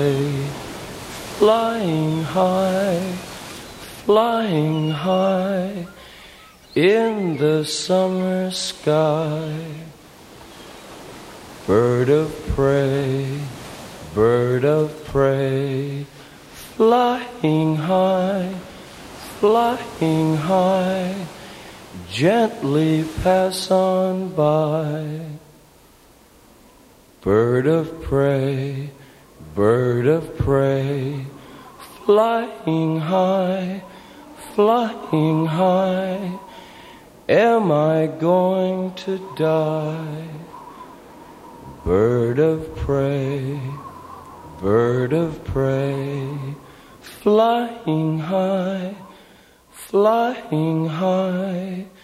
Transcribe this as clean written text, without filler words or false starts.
Flying high, flying high in the summer sky. Bird of prey, bird of prey, flying high, gently pass on by. Bird of prey, bird of prey, flying high, am I going to die? Bird of prey, flying high,